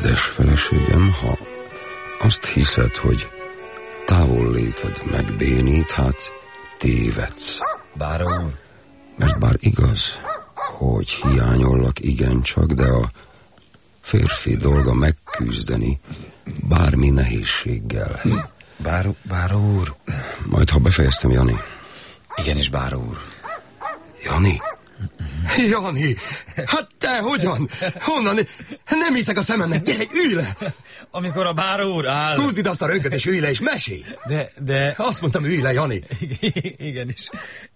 Édes feleségem, ha azt hiszed, hogy távolléted megbénít, hát tévedsz. Báró úr? Mert bár igaz, hogy hiányollak igencsak, de a férfi dolga megküzdeni bármi nehézséggel. Báró úr? Majd, ha befejeztem, Jani. Igenis, báró úr. Jani? Jani, hát te hogyan? Honnan? Nem hiszek a szememnek, gyere, ülj le! Amikor a báró úr áll... Húzd ide azt a rönköt és ülj le és mesélj! De... Azt mondtam, ülj le, Jani! Igenis.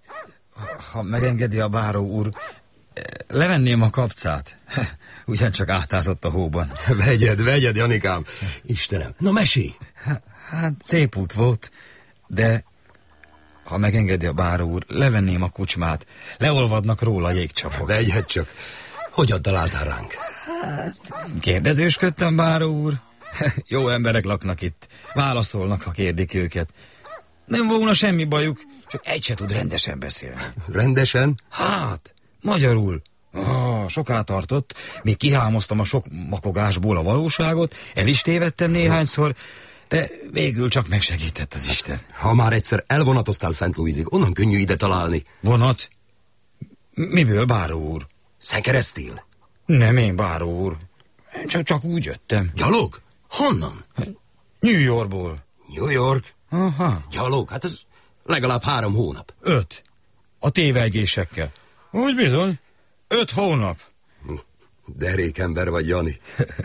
Ha megengedi a báró úr, levenném a kapcát. Ugyancsak átázott a hóban. Vegyed, Janikám. Istenem, na mesélj! Hát szép út volt, de... Ha megengedi a báró úr, levenném a kucsmát. Leolvadnak róla jégcsapok. Vegyed csak. Hogyan találtál ránk? Hát, kérdezősködtem, báró úr. Jó emberek laknak itt. Válaszolnak, ha kérdik őket. Nem volna semmi bajuk, csak egy se tud rendesen beszélni. Rendesen? Hát, magyarul. Soká tartott, míg kihámoztam a sok makogásból a valóságot, el is tévedtem néhányszor, de végül csak megsegített az Isten. Ha már egyszer elvonatoztál Szent Louisig, onnan könnyű ide találni. Vonat? Miből, báró úr? Szenkeresztél? Nem én, báró úr. Csak úgy jöttem. Gyalog? Honnan? New Yorkból. New York? Aha. Gyalog? Hát ez legalább 3 hónap. 5. A tévegésekkel. Úgy bizony. 5 hónap. Derék ember vagy, Jani.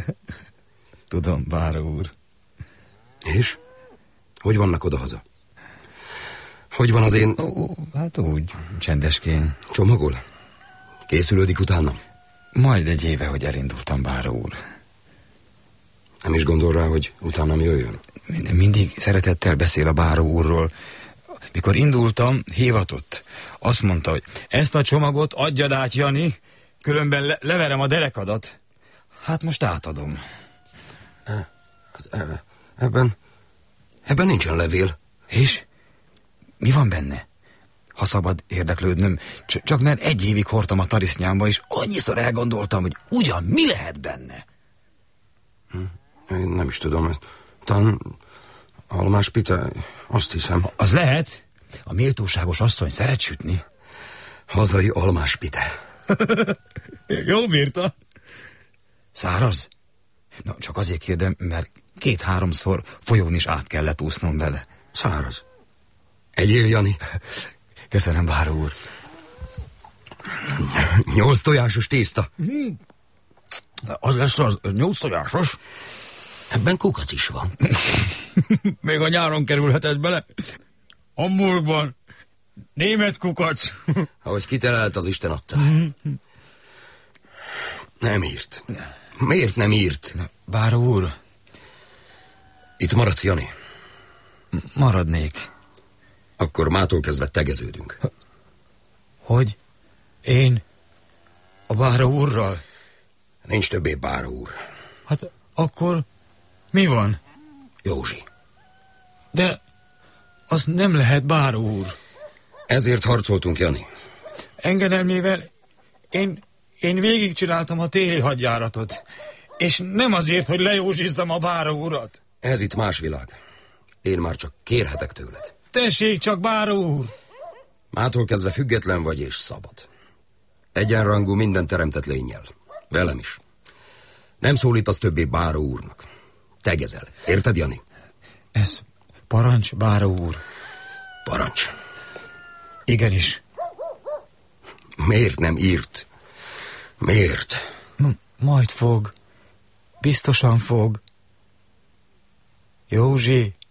Tudom, báró úr. És? Hogy vannak odahaza? Hogy van az én... Hát úgy, csendeskén. Csomagol? Készülődik utánam? Majd egy éve, hogy elindultam, báró úr. Nem is gondol rá, hogy utánam jöjjön? Mindig szeretettel beszél a báró úrról. Mikor indultam, hívatott. Azt mondta, hogy ezt a csomagot adjad át, Jani, különben leverem a derekadat. Hát most átadom. Ebben nincsen levél. És? Mi van benne? Ha szabad érdeklődnöm, csak mert 1 évig hordtam a tarisznyámba, és annyiszor elgondoltam, hogy ugyan mi lehet benne. Én nem is tudom. Talán almáspite, azt hiszem. Az lehet. A méltóságos asszony szeret sütni. Hazai almáspite. Jól bírta. Száraz? Na, csak azért kérdem, mert 2-3-szor folyón is át kellett úsznom vele. Száraz. Egyél, Jani? Köszönöm, báró úr. 8 tojásos tészta. Az lesz az 8 tojásos? Ebben kukac is van. Még a nyáron kerülhetett bele. Hamburgban. Német kukac. Ahogy kiterelt, az Isten adta. Nem írt. Miért nem írt? Báró úr. Itt maradsz, Jani? Maradnék. Akkor mától kezdve tegeződünk. Hogy? Én? A báró úrral? Nincs többé báró úr. Hát akkor mi van? Józsi. De az nem lehet, báró úr. Ezért harcoltunk, Jani. Engedelmével én végigcsináltam a téli hadjáratot. És nem azért, hogy lejózsizzam a báró urat. Ez itt más világ. Én már csak kérhetek tőled. Tessék csak, báró úr. Mától kezdve független vagy és szabad. Egyenrangú minden teremtett lénnyel. Velem is. Nem szólítasz többé báró úrnak. Tegezel. Érted, Jani? Ez parancs, báró úr. Parancs. Igenis. Miért nem írt? Miért? Majd fog. Biztosan fog. Józsi.